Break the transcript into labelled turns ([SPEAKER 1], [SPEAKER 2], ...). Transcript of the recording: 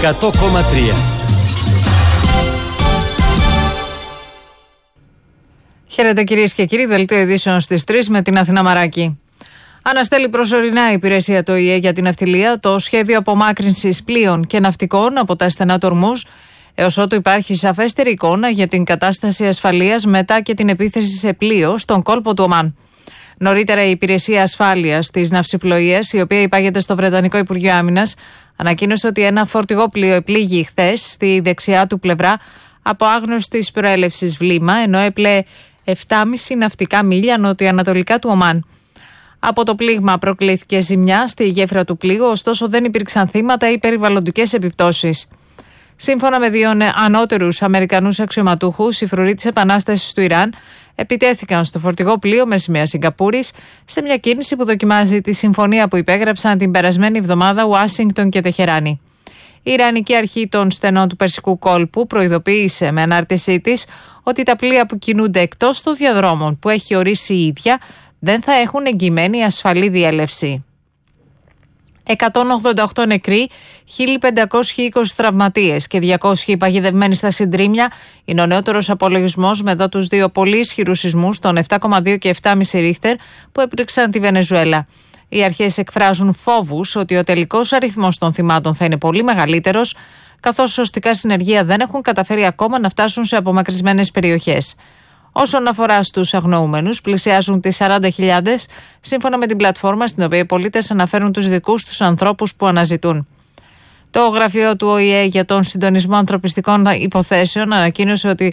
[SPEAKER 1] 100,3.
[SPEAKER 2] Χαίρετε κυρίες και κύριοι, δελτίο ειδήσεων στις 3 με την Αθηνά Μαράκη. Αναστέλει προσωρινά η υπηρεσία του ΟΗΕ για την ναυτιλία το σχέδιο απομάκρυνσης πλοίων και ναυτικών από τα στενά του Ορμούζ, έως ότου υπάρχει σαφέστερη εικόνα για την κατάσταση ασφαλείας μετά και την επίθεση σε πλοίο στον κόλπο του Ομάν. Νωρίτερα, η Υπηρεσία Ασφάλειας της Ναυσιπλοείας, η οποία υπάγεται στο Βρετανικό Υπουργείο Άμυνας, ανακοίνωσε ότι ένα φορτηγό πλοίο επλήγει χθες στη δεξιά του πλευρά από άγνωστης προέλευσης βλήμα, ενώ έπλεε 7,5 ναυτικά μίλια νοτιοανατολικά του Ομάν. Από το πλήγμα προκλήθηκε ζημιά στη γέφυρα του πλοίου, ωστόσο δεν υπήρξαν θύματα ή περιβαλλοντικές επιπτώσεις. Σύμφωνα με 2 ανώτερους Αμερικανούς αξιωματούχους, οι φρουροί της Επανάστασης του Ιράν επιτέθηκαν στο φορτηγό πλοίο με σημαία Σιγκαπούρης σε μια κίνηση που δοκιμάζει τη συμφωνία που υπέγραψαν την περασμένη εβδομάδα Ουάσιγκτον και Τεχεράνη. Η Ιρανική Αρχή των Στενών του Περσικού Κόλπου προειδοποίησε με ανάρτησή της ότι τα πλοία που κινούνται εκτός των διαδρόμων που έχει ορίσει η ίδια δεν θα έχουν εγγυημένη ασφαλή διέλευση. 188 νεκροί, 1.520 τραυματίες και 200 παγιδευμένοι στα συντρίμμια είναι ο νεότερος απολογισμός μετά τους 2 πολύ ισχυρούς σεισμούς των 7,2 και 7,5 ρίχτερ που έπληξαν τη Βενεζουέλα. Οι αρχές εκφράζουν φόβους ότι ο τελικός αριθμός των θυμάτων θα είναι πολύ μεγαλύτερος, καθώς σωστικά συνεργεία δεν έχουν καταφέρει ακόμα να φτάσουν σε απομακρυσμένες περιοχές. Όσον αφορά στους αγνοούμενους, πλησιάζουν τις 40.000, σύμφωνα με την πλατφόρμα στην οποία οι πολίτες αναφέρουν τους δικούς τους ανθρώπους που αναζητούν. Το γραφείο του ΟΗΕ για τον συντονισμό ανθρωπιστικών υποθέσεων ανακοίνωσε ότι